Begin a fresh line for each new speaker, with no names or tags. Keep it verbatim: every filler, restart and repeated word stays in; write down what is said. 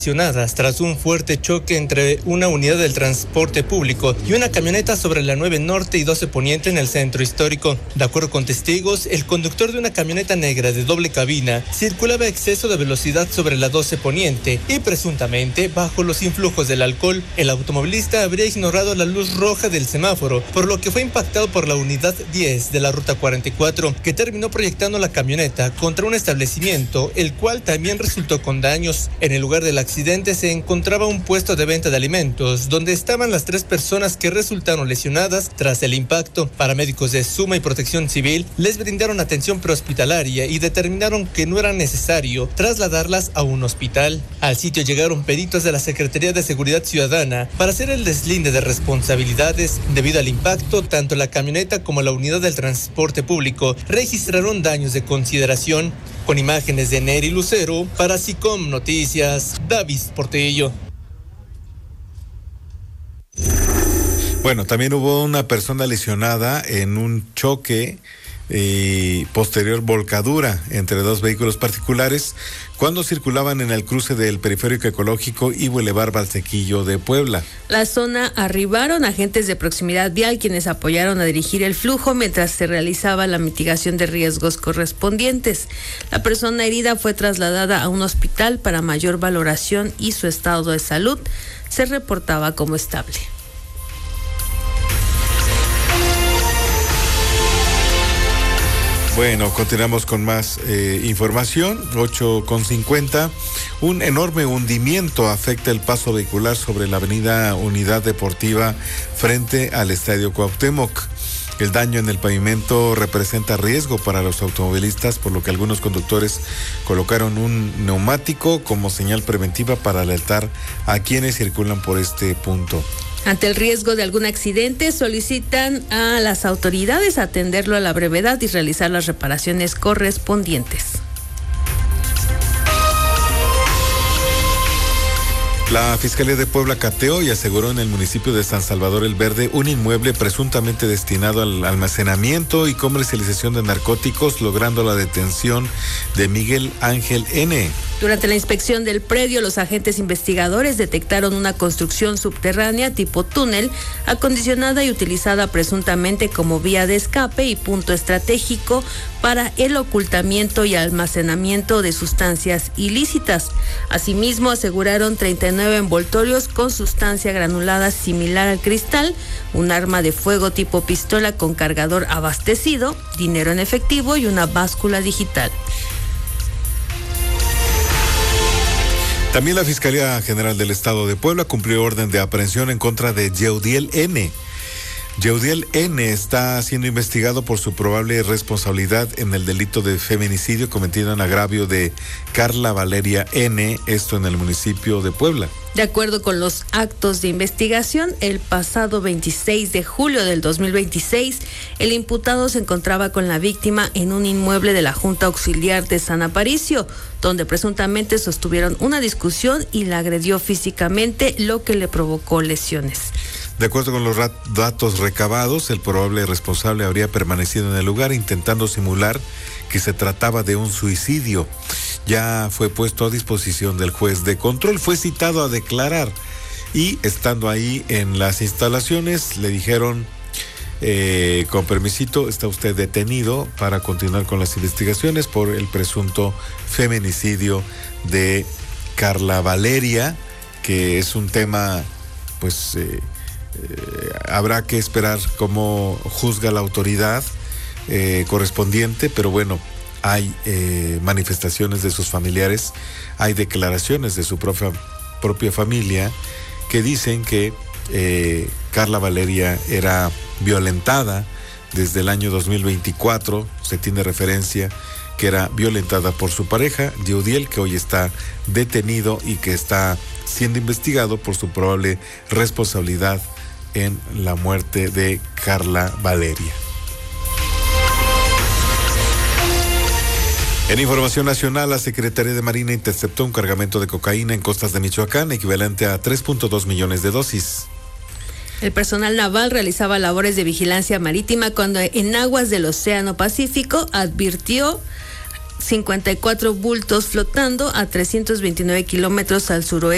tras un fuerte choque entre una unidad del transporte público y una camioneta sobre la nueve Norte y doce Poniente en el centro histórico. De acuerdo con testigos, el conductor de una camioneta negra de doble cabina circulaba a exceso de velocidad sobre la doce Poniente y presuntamente bajo los influjos del alcohol. El automovilista habría ignorado la luz roja del semáforo, por lo que fue impactado por la unidad diez de la ruta cuarenta y cuatro, que terminó proyectando la camioneta contra un establecimiento, el cual también resultó con daños. En el lugar del accidente accidente se encontraba un puesto de venta de alimentos, donde estaban las tres personas que resultaron lesionadas tras el impacto. Paramédicos de Suma y Protección Civil les brindaron atención prehospitalaria y determinaron que no era necesario trasladarlas a un hospital. Al sitio llegaron peritos de la Secretaría de Seguridad Ciudadana para hacer el deslinde de responsabilidades. Debido al impacto, tanto la camioneta como la unidad del transporte público registraron daños de consideración. Con imágenes de Neri Lucero, para SICOM Noticias, David Portillo.
Bueno, también hubo una persona lesionada en un choque y posterior volcadura entre dos vehículos particulares cuando circulaban en el cruce del Periférico Ecológico y Boulevard Valsequillo de Puebla.
La zona arribaron agentes de proximidad vial quienes apoyaron a dirigir el flujo mientras se realizaba la mitigación de riesgos correspondientes. La persona herida fue trasladada a un hospital para mayor valoración y su estado de salud se reportaba como estable.
Bueno, continuamos con más eh, información. ocho con cincuenta. Un enorme hundimiento afecta el paso vehicular sobre la avenida Unidad Deportiva frente al Estadio Cuauhtémoc. El daño en el pavimento representa riesgo para los automovilistas, por lo que algunos conductores colocaron un neumático como señal preventiva para alertar a quienes circulan por este punto.
Ante el riesgo de algún accidente, solicitan a las autoridades atenderlo a la brevedad y realizar las reparaciones correspondientes.
La Fiscalía de Puebla cateó y aseguró en el municipio de San Salvador el Verde un inmueble presuntamente destinado al almacenamiento y comercialización de narcóticos, logrando la detención de Miguel Ángel N.
Durante la inspección del predio, los agentes investigadores detectaron una construcción subterránea tipo túnel, acondicionada y utilizada presuntamente como vía de escape y punto estratégico para el ocultamiento y almacenamiento de sustancias ilícitas. Asimismo, aseguraron treinta y nueve envoltorios con sustancia granulada similar al cristal, un arma de fuego tipo pistola con cargador abastecido, dinero en efectivo y una báscula digital.
También la Fiscalía General del Estado de Puebla cumplió orden de aprehensión en contra de Yeudiel N. Yeudiel N. está siendo investigado por su probable responsabilidad en el delito de feminicidio cometido en agravio de Carla Valeria N., esto en el municipio de Puebla.
De acuerdo con los actos de investigación, el pasado veintiséis de julio del dos mil veintiséis, el imputado se encontraba con la víctima en un inmueble de la Junta Auxiliar de San Aparicio, donde presuntamente sostuvieron una discusión y la agredió físicamente, lo que le provocó lesiones.
De acuerdo con los datos recabados, el probable responsable habría permanecido en el lugar intentando simular que se trataba de un suicidio. Ya fue puesto a disposición del juez de control, fue citado a declarar y estando ahí en las instalaciones le dijeron, eh, con permisito, está usted detenido para continuar con las investigaciones por el presunto feminicidio de Carla Valeria, que es un tema, pues, eh, eh, habrá que esperar cómo juzga la autoridad eh, correspondiente, pero bueno, hay eh, manifestaciones de sus familiares, hay declaraciones de su propia, propia familia que dicen que eh, Carla Valeria era violentada desde el año dos mil veinticuatro, se tiene referencia que era violentada por su pareja, Yeudiel, que hoy está detenido y que está siendo investigado por su probable responsabilidad en la muerte de Carla Valeria. En información nacional, la Secretaría de Marina interceptó un cargamento de cocaína en costas de Michoacán, equivalente a tres punto dos millones de dosis.
El personal naval realizaba labores de vigilancia marítima cuando en aguas del Océano Pacífico advirtió cincuenta y cuatro bultos flotando a trescientos veintinueve kilómetros al suroeste